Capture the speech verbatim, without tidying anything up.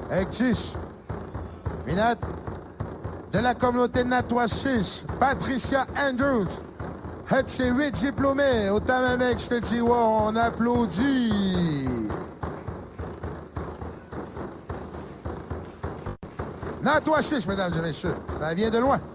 Avec Chiche. Minette. De la communauté de Natwa-Chiche, Patricia Andrews. Het c'est huit diplômés. Autant même mec, je te dis, wow, on applaudit. Natwa-Chiche, mesdames et messieurs. Ça vient de loin.